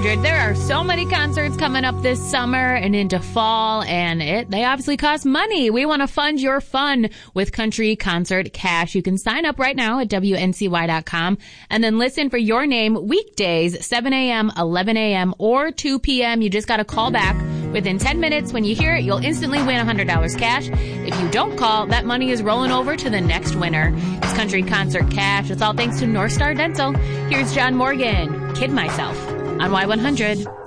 Y100. There are so many concerts coming up this summer and into fall, and they obviously cost money. We want to fund your fun with Country Concert Cash. You can sign up right now at WNCY.com and then listen for your name weekdays, 7 a.m., 11 a.m., or 2 p.m. You just got to call back. Within 10 minutes, when you hear it, you'll instantly win $100 cash. If you don't call, that money is rolling over to the next winner. It's Country Concert Cash. It's all thanks to North Star Dental. Here's John Morgan, Kid Myself, on Y100.